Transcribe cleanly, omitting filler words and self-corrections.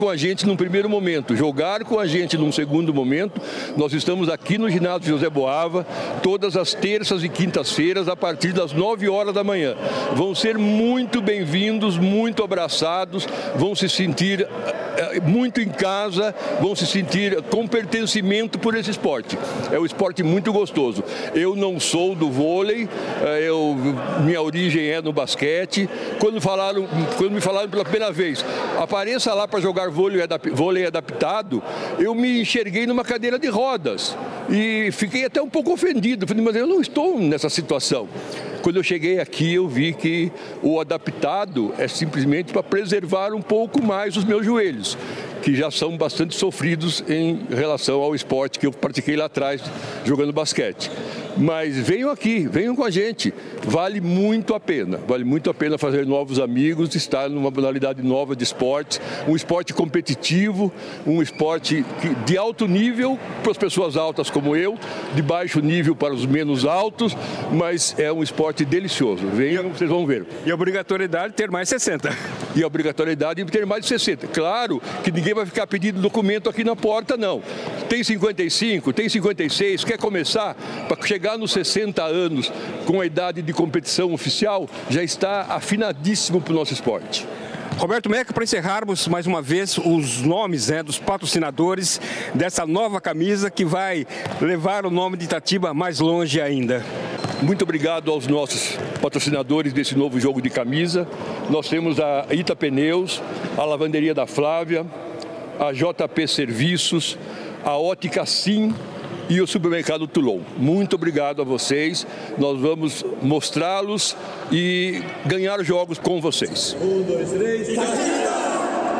com a gente num primeiro momento, jogar com a gente num segundo momento. Nós estamos aqui no ginásio José Boava, todas as terças e quintas-feiras, a partir das 9 horas da manhã. Vão ser muito bem-vindos, muito abraçados, vão se sentir muito em casa, vão se sentir com pertencimento por esse esporte. É um esporte muito gostoso. Eu não sou do vôlei, minha origem é no basquete. Quando me falaram pela primeira vez, apareça lá para jogar vôlei adaptado, eu me enxerguei numa cadeira de rodas e fiquei até um pouco ofendido. Falei, mas eu não estou nessa situação. Quando eu cheguei aqui, eu vi que o adaptado é simplesmente para preservar um pouco mais os meus joelhos, que já são bastante sofridos em relação ao esporte que eu pratiquei lá atrás, jogando basquete. Mas venham aqui, venham com a gente. Vale muito a pena fazer novos amigos, estar numa modalidade nova de esporte, um esporte competitivo, um esporte de alto nível para as pessoas altas como eu, de baixo nível para os menos altos, mas é um esporte delicioso. Venham, vocês vão ver. E a obrigatoriedade de ter mais 60. E a obrigatoriedade de ter mais de 60. Claro que ninguém vai ficar pedindo documento aqui na porta, não. Tem 55, tem 56, quer começar para chegar nos 60 anos com a idade de competição oficial, já está afinadíssimo para o nosso esporte. Roberto Meca, para encerrarmos mais uma vez os nomes dos patrocinadores dessa nova camisa que vai levar o nome de Itatiba mais longe ainda. Muito obrigado aos nossos patrocinadores desse novo jogo de camisa. Nós temos a Ita Pneus, a Lavanderia da Flávia, a JP Serviços, a Ótica Sim e o Supermercado Toulon. Muito obrigado a vocês. Nós vamos mostrá-los e ganhar jogos com vocês. 1, 2, 3,